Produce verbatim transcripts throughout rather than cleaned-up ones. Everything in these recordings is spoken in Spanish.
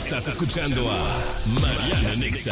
Estás escuchando a Mariana Nexa.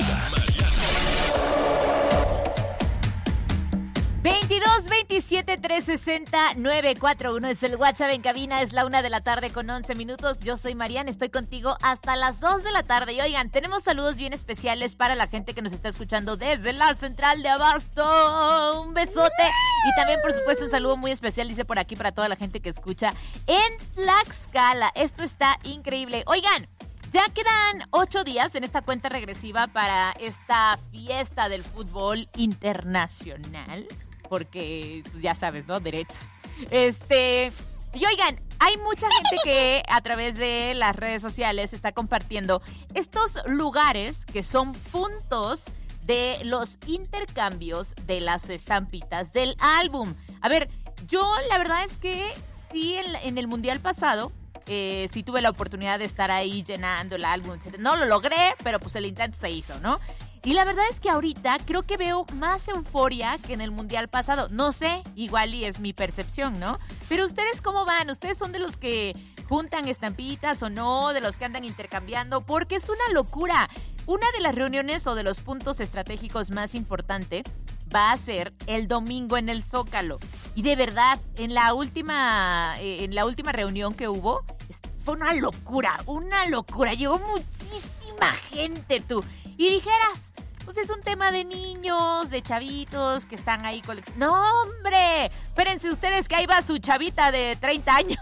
veintidós veintisiete trescientos sesenta novecientos cuarenta y uno es el WhatsApp en cabina, es la una de la tarde con once minutos. Yo soy Mariana, estoy contigo hasta las dos de la tarde. Y oigan, tenemos saludos bien especiales para la gente que nos está escuchando desde la central de Abasto. Un besote. Y también, por supuesto, un saludo muy especial, dice por aquí, para toda la gente que escucha en Tlaxcala. Esto está increíble. Oigan, ya quedan ocho días en esta cuenta regresiva para esta fiesta del fútbol internacional. Porque, pues, ya sabes, ¿no? Derechos. Este... Y oigan, hay mucha gente que a través de las redes sociales está compartiendo estos lugares que son puntos de los intercambios de las estampitas del álbum. A ver, yo la verdad es que sí, en, en el Mundial pasado, eh, sí tuve la oportunidad de estar ahí llenando el álbum, etcétera. No lo logré, pero pues el intento se hizo, ¿no? Y la verdad es que ahorita creo que veo más euforia que en el Mundial pasado. No sé, igual y es mi percepción, ¿no? Pero ¿ustedes cómo van? ¿Ustedes son de los que juntan estampitas o no? ¿De los que andan intercambiando? Porque es una locura. Una de las reuniones o de los puntos estratégicos más importante va a ser el domingo en el Zócalo. Y de verdad, en la última, eh, en la última reunión que hubo, fue una locura, una locura. Llegó muchísima gente, tú. Y dijeras, pues es un tema de niños, de chavitos que están ahí coleccionando. ¡No, hombre! Espérense ustedes que ahí va su chavita de treinta años.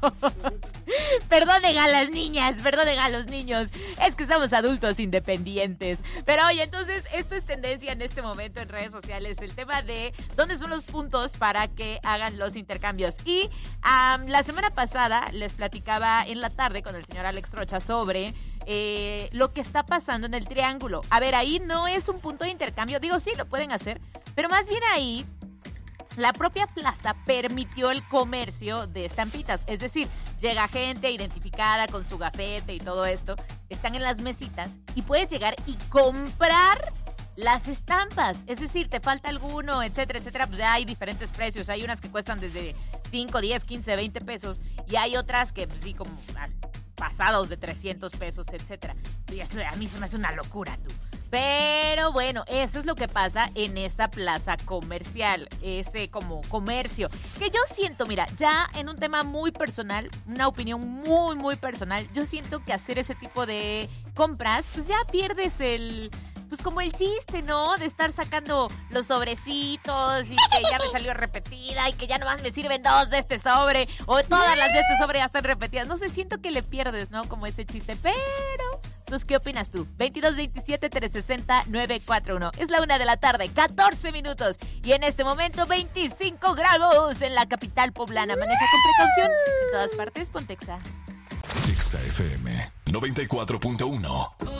Perdonen a las niñas, perdonen a los niños. Es que somos adultos independientes. Pero oye, entonces, esto es tendencia en este momento en redes sociales. El tema de dónde son los puntos para que hagan los intercambios. Y um, la semana pasada les platicaba en la tarde con el señor Alex Rocha sobre eh, lo que está pasando en el Triángulo. A ver, ahí no es un punto de intercambio. Digo, sí, lo pueden hacer. Pero más bien ahí, la propia plaza permitió el comercio de estampitas. Es decir, llega gente identificada con su gafete y todo esto. Están en las mesitas y puedes llegar y comprar las estampas. Es decir, te falta alguno, etcétera, etcétera. Pues ya hay diferentes precios. Hay unas que cuestan desde cinco, diez, quince, veinte pesos. Y hay otras que, pues sí, como pasados de trescientos pesos, etcétera. Y eso a mí se me hace una locura, tú. Pero bueno, eso es lo que pasa en esta plaza comercial, ese como comercio, que yo siento, mira, ya en un tema muy personal, una opinión muy, muy personal, yo siento que hacer ese tipo de compras, pues ya pierdes el... Pues como el chiste, ¿no? De estar sacando los sobrecitos y que ya me salió repetida y que ya nomás me sirven dos de este sobre o todas las de este sobre ya están repetidas. No sé, siento que le pierdes, ¿no? Como ese chiste, pero... Pues, ¿qué opinas tú? veintidós veintisiete trescientos sesenta novecientos cuarenta y uno. Es la una de la tarde, catorce minutos. Y en este momento, veinticinco grados en la capital poblana. Maneja con precaución. En todas partes, Pontexa. Exa F M noventa y cuatro punto uno.